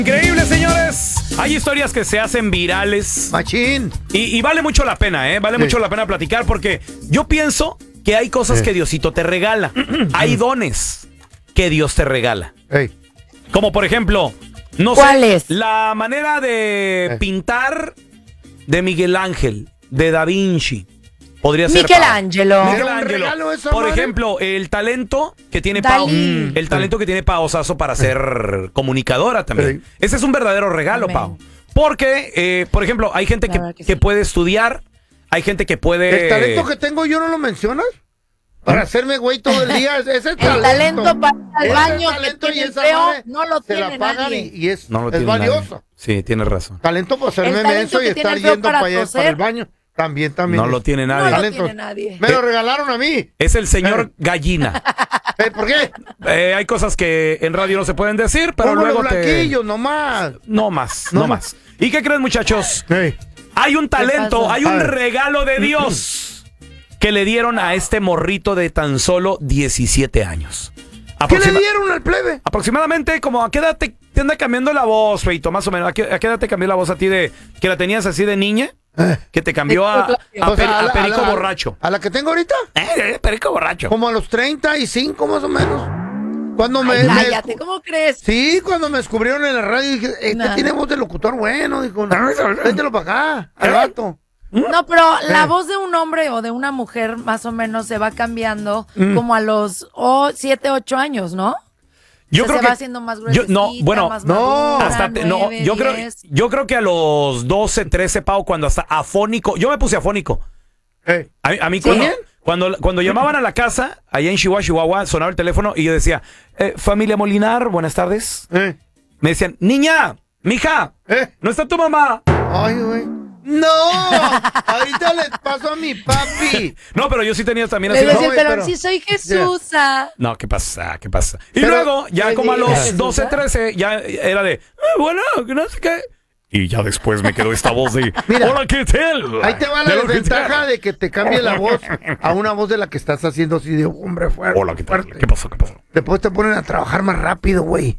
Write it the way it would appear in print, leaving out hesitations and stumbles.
Increíble, señores. Hay historias que se hacen virales. Machín. Y vale mucho la pena, ¿eh? Vale mucho la pena platicar porque yo pienso que hay cosas que Diosito te regala. Hay dones que Dios te regala. Ey. Como por ejemplo, no ¿Cuál sé, es? la manera de pintar de Miguel Ángel, de Da Vinci. Podría ser Michelangelo. Mira, un regalo esa Por madre. ejemplo, el talento que tiene Pao. Dalí. El talento que tiene Pao Sasso para ser comunicadora también. Sí. Ese es un verdadero regalo, Amén. Pao. Porque, por ejemplo, hay gente La que, verdad que que sí. puede estudiar, hay gente que puede... El talento que tengo yo no lo mencionas. Para hacerme güey todo el día. Ese El talento para ir al Ese baño que talento y tiene esa feo madre no lo se tiene la pagan nadie. y es, No lo es tiene valioso. nadie. Sí, tienes razón. Talento para hacerme El talento menso y que estar tiene feo yendo para para allá toser. para el baño. También. No lo tiene No nadie. lo Talento. tiene nadie. Me lo regalaron a mí. Es el señor Gallina. ¿Por qué? Hay cosas que en radio no se pueden decir, pero Como luego los blanquillos, nomás. No más, No no más. más. ¿Y qué creen, muchachos? Ey. Hay un talento, pasó? hay A un ver. regalo de Dios que le dieron a este morrito de tan solo 17 años. ¿Qué le dieron al plebe? Aproximadamente, como a qué edad te anda cambiando la voz, Feito, más o menos. ¿A qué edad te cambió la voz a ti de que la tenías así de niña? Que te cambió a O sea, a Perico Borracho. ¿A la que tengo ahorita? Perico Borracho. Como a los 35 más o menos. Cuando Ay, cállate, ¿cómo crees? Sí, cuando me descubrieron en la radio dije, Nah. tiene voz de locutor bueno, dijo, véntelo para acá, al rato. No, pero la voz de un hombre o de una mujer más o menos se va cambiando como a los 7, 8 años, ¿no? Yo O sea, creo se que va haciendo más gruesita, más no, madura, hasta no, 9, yo 10. creo que a los 12, 13, Pau, cuando hasta afónico, yo me puse afónico. A mí ¿Quién? cuando llamaban a la casa, allá en Chihuahua, sonaba el teléfono y yo decía, familia Molinar, buenas tardes. Me decían, niña, mija, ¿no está tu mamá? Ay, güey. No, ahorita les paso a mi papi. No, pero yo sí tenía también Le así. decía, güey, pero pero- sí soy Jesusa. No, ¿qué pasa? ¿Qué pasa? Y Pero- luego, ya como a los Jesús, 12, 13, ya era de, bueno, que no sé qué. Y ya después me quedó esta voz de, Mira, hola, ¿qué tal? Ahí te va la desventaja de que te cambie la voz a una voz de la que estás haciendo así de hombre fuerte. Hola, ¿qué tal? fuerte. ¿Qué pasó? ¿Qué pasó? Después te ponen a trabajar más rápido, güey.